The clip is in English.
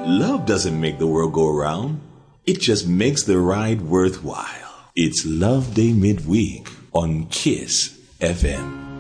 Love doesn't make the world go around. It just makes the ride worthwhile. It's Love Day Midweek on KISS FM.